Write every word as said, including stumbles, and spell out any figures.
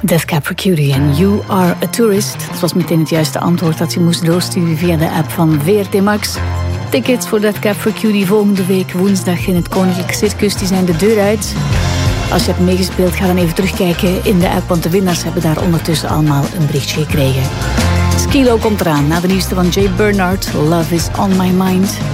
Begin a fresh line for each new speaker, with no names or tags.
Death Cab for Cutie en You Are a Tourist. Dat was meteen het juiste antwoord dat je moest doorsturen via de app van V R T Max. Tickets voor Death Cab for Cutie volgende week woensdag in het Koninklijk Circus, die zijn de deur uit. Als je hebt meegespeeld, ga dan even terugkijken in de app, want de winnaars hebben daar ondertussen allemaal een berichtje gekregen. Skilo komt eraan na de nieuwste van Jay Bernard. Love is on my mind.